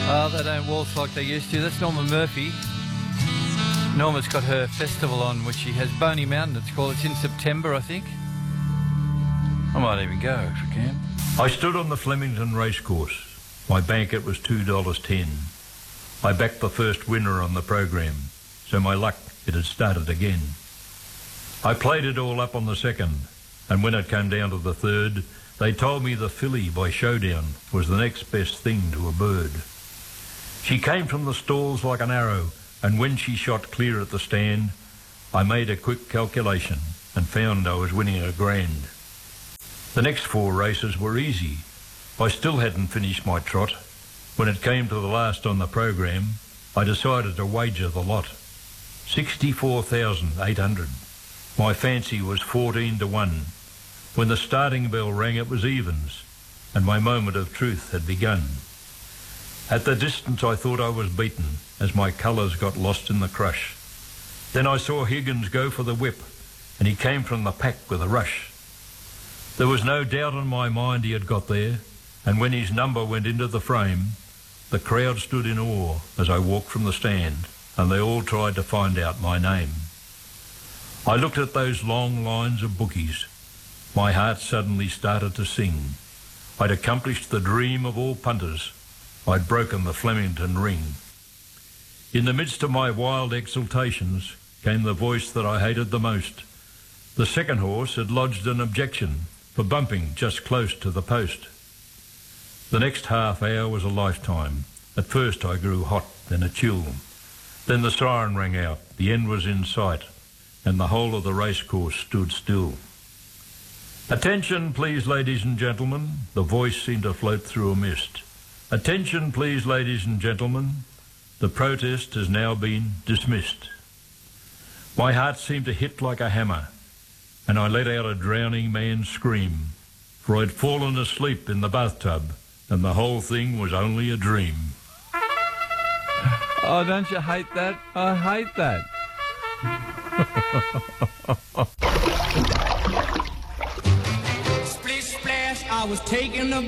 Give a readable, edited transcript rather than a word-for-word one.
Oh, they don't waltz like they used to. That's Norma Murphy. Norma's got her festival on, which she has, Boney Mountain, it's called. It's in September, I think. I might even go if I can. I stood on the Flemington racecourse. My banquet was $2.10. I backed the first winner on the program, so my luck, it had started again. I played it all up on the second, and when it came down to the third, they told me the filly by Showdown was the next best thing to a bird. She came from the stalls like an arrow, and when she shot clear at the stand, I made a quick calculation and found I was winning $1,000. The next 4 races were easy. I still hadn't finished my trot. When it came to the last on the program, I decided to wager the lot. 64,800. My fancy was 14-1. When the starting bell rang, it was evens, and my moment of truth had begun. At the distance, I thought I was beaten as my colours got lost in the crush. Then I saw Higgins go for the whip, and he came from the pack with a rush. There was no doubt in my mind he had got there, and when his number went into the frame, the crowd stood in awe as I walked from the stand, and they all tried to find out my name. I looked at those long lines of bookies. My heart suddenly started to sing. I'd accomplished the dream of all punters. I'd broken the Flemington ring. In the midst of my wild exultations came the voice that I hated the most. The second horse had lodged an objection for bumping just close to the post. The next half hour was a lifetime. At first I grew hot, then a chill. Then the siren rang out, the end was in sight, and the whole of the racecourse stood still. Attention, please, ladies and gentlemen. The voice seemed to float through a mist. Attention, please, ladies and gentlemen. The protest has now been dismissed. My heart seemed to hit like a hammer, and I let out a drowning man's scream, for I'd fallen asleep in the bathtub, and the whole thing was only a dream. Oh, don't you hate that? I hate that. Splish splash, I was taking a